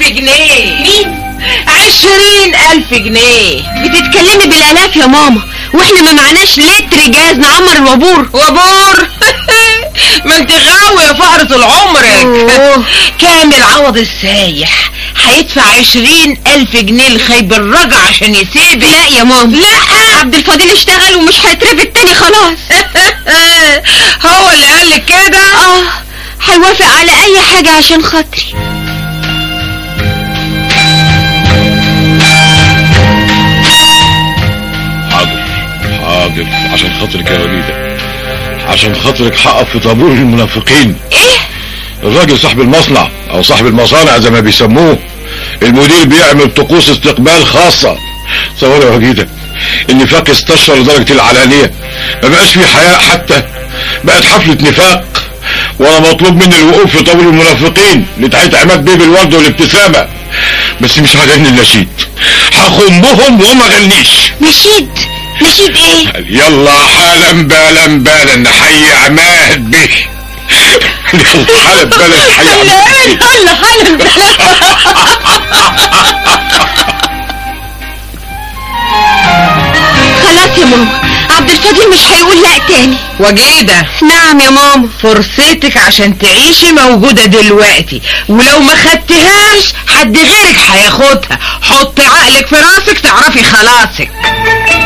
جنيه. مين؟ 20,000 جنيه. بتتكلمي بالالاف يا ماما، واحنا ما معناش لتر جاز نعمر الوابور. وابور؟ ما انت غاوية فقر طول عمرك. كامل عوض السايح هيدفع 20,000 جنيه لخيب الرجع عشان يسيبك. لا يا ماما، لا، عبد الفضيل اشتغل ومش هيترفد تاني خلاص. هو اللي قالك كده؟ هيوافق على اي حاجة عشان خاطري. حاضر عشان خاطرك يا وليدة، عشان خاطرك حقق في طابور المنافقين. ايه؟ الراجل صاحب المصنع او صاحب المصانع زي ما بيسموه، المدير بيعمل طقوس استقبال خاصة. تصور يا وليدة النفاق استشر لدرجة العلانية، ما بقاش في حياء حتى، بقت حفلة نفاق. وانا مطلوب مني الوقوف في طابور المنافقين لتحية عماد بيه بالورد والابتسامة، بس مش هغني النشيد، هخمهم وما غنيش. نشيد ايه؟ يلا حالا بالا نحيي عماد بيه. يلا حالا بالا نحيي عماد بيه. يلا حالا. خلاص يا ماما، عبد الفضيل مش هيقول لا تاني. وجيدة. نعم يا ماما. فرصتك عشان تعيشي موجودة دلوقتي، ولو ما خدتهاش حد غيرك هياخدها. حط عقلك في راسك تعرفي خلاصك.